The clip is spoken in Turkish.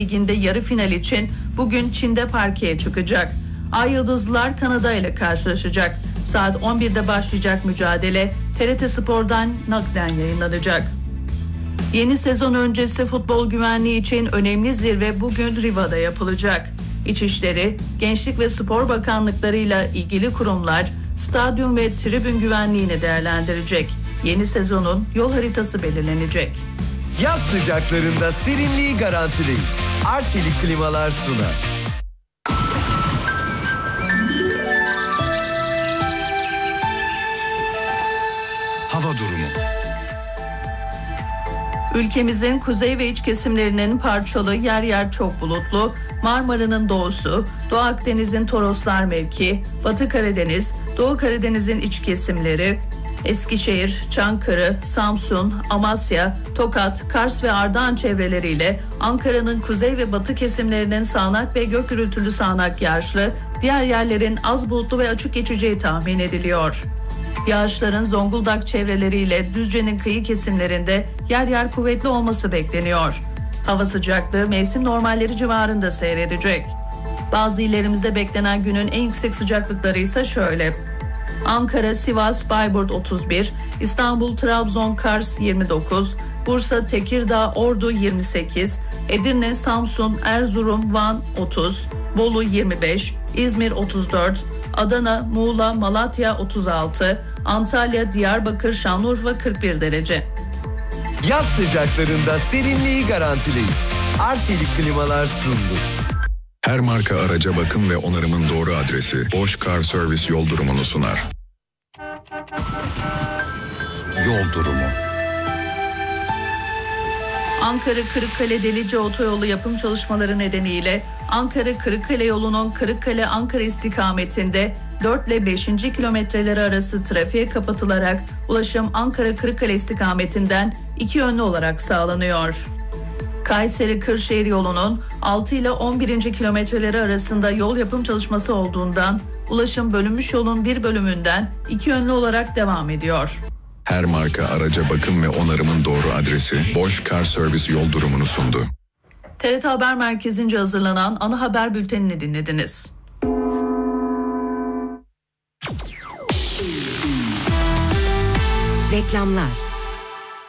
Ligi'nde yarı final için bugün Çin'de parkeye çıkacak. Ay Yıldızlılar Kanada ile karşılaşacak. Saat 11'de başlayacak mücadele TRT Spor'dan naklen yayınlanacak. Yeni sezon öncesi futbol güvenliği için önemli zirve bugün Riva'da yapılacak. İçişleri, Gençlik ve Spor Bakanlıklarıyla ilgili kurumlar stadyum ve tribün güvenliğini değerlendirecek. Yeni sezonun yol haritası belirlenecek. Yaz sıcaklarında serinliği garantileyin. Arçelik klimalar sunar. Hava durumu. Ülkemizin kuzey ve iç kesimlerinin parçalı, yer yer çok bulutlu, Marmara'nın doğusu, Doğu Akdeniz'in Toroslar mevki, Batı Karadeniz, Doğu Karadeniz'in iç kesimleri, Eskişehir, Çankırı, Samsun, Amasya, Tokat, Kars ve Ardahan çevreleriyle Ankara'nın kuzey ve batı kesimlerinin sağanak ve gök gürültülü sağanak yağışlı, diğer yerlerin az bulutlu ve açık geçeceği tahmin ediliyor. Yağışların Zonguldak çevreleriyle Düzce'nin kıyı kesimlerinde yer yer kuvvetli olması bekleniyor. Hava sıcaklığı mevsim normalleri civarında seyredecek. Bazı illerimizde beklenen günün en yüksek sıcaklıkları ise şöyle: Ankara, Sivas, Bayburt 31, İstanbul, Trabzon, Kars 29, Bursa, Tekirdağ, Ordu 28, Edirne, Samsun, Erzurum, Van 30, Bolu 25, İzmir 34, Adana, Muğla, Malatya 36, Antalya, Diyarbakır, Şanlıurfa 41 derece. Yaz sıcaklarında serinliği garantileyin. Arçelik klimalar sundu. Her marka araca bakım ve onarımın doğru adresi Bosch Car Service yol durumunu sunar. Yol durumu. Ankara-Kırıkkale Delice Otoyolu yapım çalışmaları nedeniyle Ankara-Kırıkkale yolunun Kırıkkale-Ankara istikametinde 4 ile 5. kilometreleri arası trafiğe kapatılarak ulaşım Ankara-Kırıkkale istikametinden iki yönlü olarak sağlanıyor. Kayseri-Kırşehir yolunun 6 ile 11. kilometreleri arasında yol yapım çalışması olduğundan ulaşım bölünmüş yolun bir bölümünden iki yönlü olarak devam ediyor. Her marka araca bakım ve onarımın doğru adresi Bosch Car Service yol durumunu sundu. TRT Haber Merkezi'nce hazırlanan ana haber bültenini dinlediniz. Reklamlar.